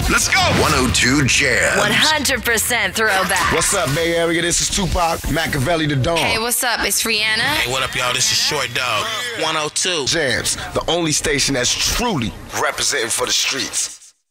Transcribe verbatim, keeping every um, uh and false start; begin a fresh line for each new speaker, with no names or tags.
Let's go.
one oh two Jams.
one hundred percent throwback.
What's up, Bay Area? This is Tupac, Machiavelli the Dawn.
Hey, what's up? It's Rihanna.
Hey, what up, y'all? This is Short Dog. one oh two
Jams, the only station that's truly representing for the streets.